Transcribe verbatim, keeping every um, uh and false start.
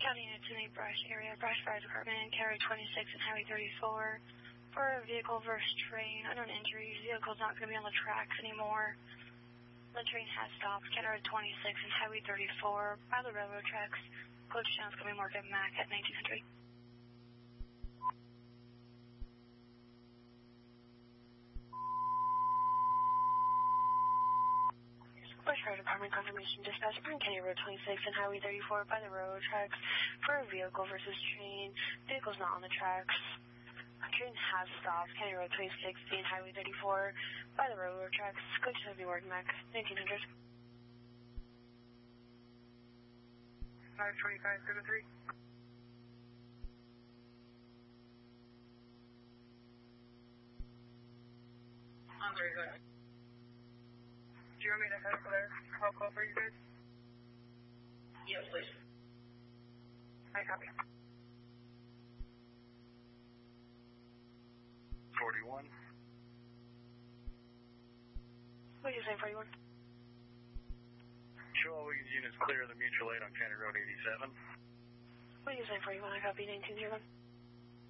County units in the Brush area, Brush Fire Department, County twenty-six and Highway thirty-four. For a vehicle versus train, unknown injuries, vehicle's not going to be on the tracks anymore. The train has stopped, County twenty-six and Highway thirty-four, by the railroad tracks. Coach Jones going to be marked at Mac at nineteen hundred. Brush Fire Department confirmation dispatch on County Road twenty-six and Highway thirty-four by the railroad tracks for a vehicle versus train. Vehicle's not on the tracks. Train has stopped, County Road twenty-six and Highway thirty-four by the railroad tracks. Coach Jones will be marked Mac nineteen hundred. five twenty-five seven three. I'm sorry, go ahead. Do you want me to have a call call for you guys? Yes, please. I copy. forty-one. What are you saying, forty-one? Show all these units clear of the mutual aid on County Road eighty-seven. What are you saying, forty-one? I copy nineteen zero one.